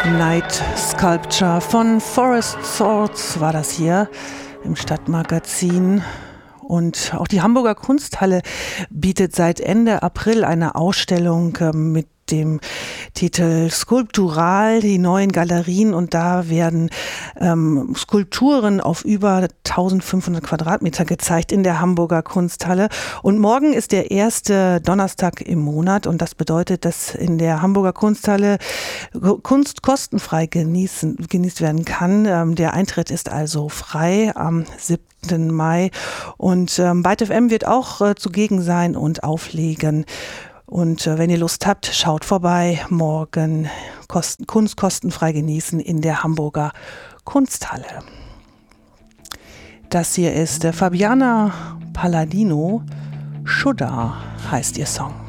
Night Sculpture von Forest Swords war das hier im Stadtmagazin. Und auch die Hamburger Kunsthalle bietet seit Ende April eine Ausstellung mit dem Titel Skulptural, die neuen Galerien, und da werden Skulpturen auf über 1500 Quadratmeter gezeigt in der Hamburger Kunsthalle. Und morgen ist der erste Donnerstag im Monat und das bedeutet, dass in der Hamburger Kunsthalle Kunst kostenfrei genießt werden kann. Der Eintritt ist also frei am 7. Mai und Byte FM wird auch zugegen sein und auflegen. Und wenn ihr Lust habt, schaut vorbei. Morgen Kunst kostenfrei genießen in der Hamburger Kunsthalle. Das hier ist Fabiana Palladino. Schuddar heißt ihr Song.